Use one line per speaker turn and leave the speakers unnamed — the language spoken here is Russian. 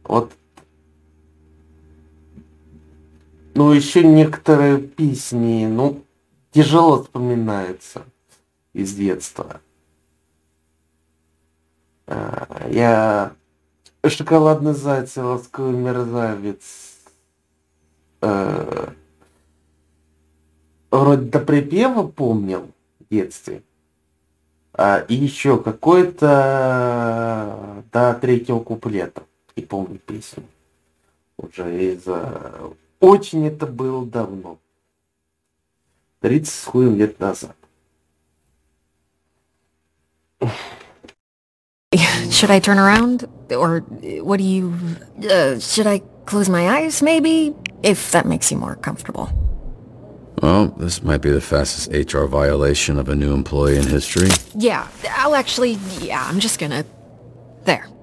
Вот. Ну, еще некоторые песни, ну, тяжело вспоминаются из детства. Я «Шоколадный заяц» и «Ласковый мерзавец» э, вроде до припева помнил в детстве. И еще какой-то до третьего куплета. И помню песню. Уже очень это было давно. 30 с хуем лет назад.
Should I turn around? Or what do you... should I close my eyes, maybe? If that makes you more comfortable.
Well, this might be the fastest HR violation of a new employee in history.
Yeah, I'm just gonna... There.